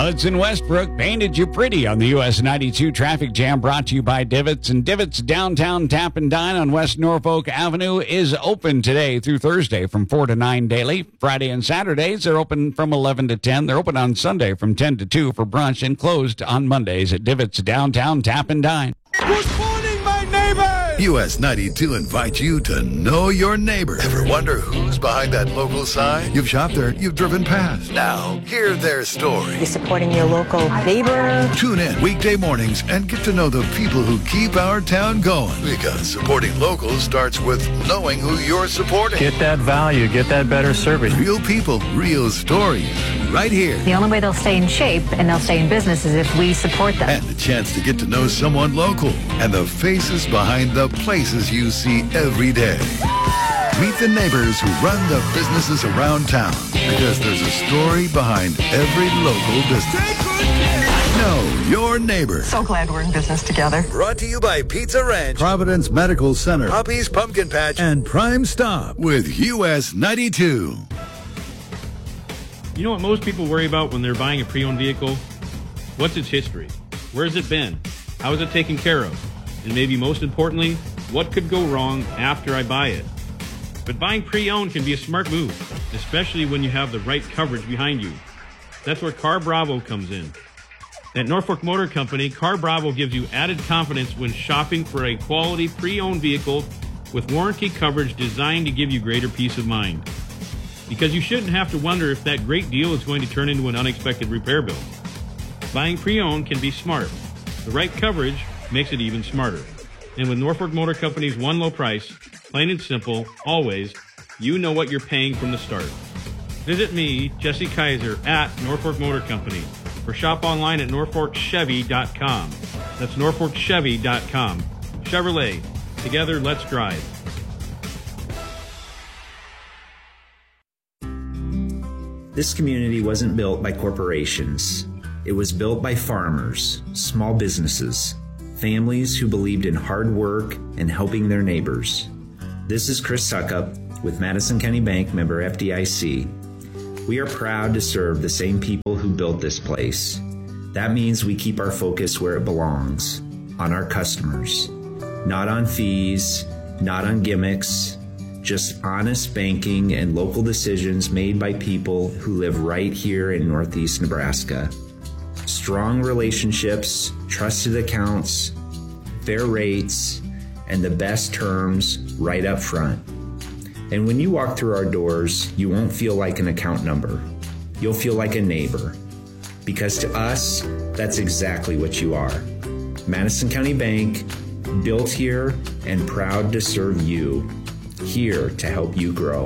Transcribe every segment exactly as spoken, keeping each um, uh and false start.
Hudson Westbrook painted you pretty on the U S ninety-two traffic jam, brought to you by Divots. And Divots Downtown Tap and Dine on West Norfolk Avenue is open today through Thursday from four to nine daily. Friday and Saturdays, they're open from eleven to ten. They're open on Sunday from ten to two for brunch, and closed on Mondays at Divots Downtown Tap and Dine. Good morning, my neighbors! U S ninety-two invites you to know your neighbor. Ever wonder who's behind that local sign? You've shopped there, you've driven past. Now, hear their story. You're supporting your local neighbor. Tune in weekday mornings and get to know the people who keep our town going. Because supporting locals starts with knowing who you're supporting. Get that value, get that better service. Real people, real stories, right here. The only way they'll stay in shape and they'll stay in business is if we support them. And the chance to get to know someone local and the faces behind the places you see every day. Meet the neighbors who run the businesses around town, because there's a story behind every local business. Know your neighbor. So glad we're in business together. Brought to you by Pizza Ranch, Providence Medical Center, Poppy's Pumpkin Patch, and Prime Stop with U S ninety-two. You know what most people worry about when they're buying a pre-owned vehicle? What's its history? Where's it been? How is it taken care of? And maybe most importantly, what could go wrong after I buy it? But buying pre-owned can be a smart move, especially when you have the right coverage behind you. That's where Car Bravo comes in. At Norfolk Motor Company, Car Bravo gives you added confidence when shopping for a quality pre-owned vehicle with warranty coverage designed to give you greater peace of mind. Because you shouldn't have to wonder if that great deal is going to turn into an unexpected repair bill. Buying pre-owned can be smart. The right coverage makes it even smarter. And with Norfolk Motor Company's one low price, plain and simple, always, you know what you're paying from the start. Visit me, Jesse Kaiser, at Norfolk Motor Company, or shop online at norfolk chevy dot com. That's norfolk chevy dot com. Chevrolet. Together, let's drive. This community wasn't built by corporations. It was built by farmers, small businesses, families who believed in hard work and helping their neighbors. This is Chris Suckup with Madison County Bank, member F D I C. We are proud to serve the same people who built this place. That means we keep our focus where it belongs, on our customers. Not on fees, not on gimmicks, just honest banking and local decisions made by people who live right here in Northeast Nebraska. Strong relationships, trusted accounts, fair rates, and the best terms right up front. And when you walk through our doors, you won't feel like an account number. You'll feel like a neighbor. Because to us, that's exactly what you are. Madison County Bank, built here and proud to serve you. Here to help you grow.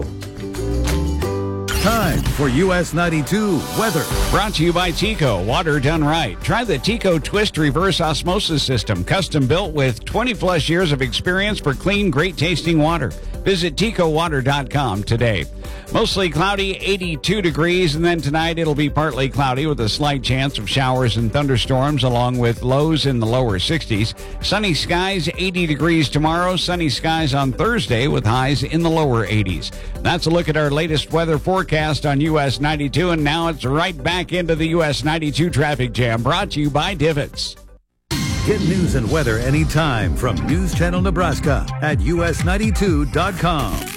Time for U S ninety-two weather. Brought to you by Tico, water done right. Try the Tico Twist Reverse Osmosis System, custom built with twenty plus years of experience for clean, great tasting water. Visit tico water dot com today. Mostly cloudy, eighty-two degrees, and then tonight it'll be partly cloudy with a slight chance of showers and thunderstorms, along with lows in the lower sixties. Sunny skies, eighty degrees tomorrow. Sunny skies on Thursday with highs in the lower eighties. That's a look at our latest weather forecast on U S ninety-two, and now it's right back into the U S ninety-two traffic jam, brought to you by Divots. Get news and weather anytime from News Channel Nebraska at U S ninety-two dot com.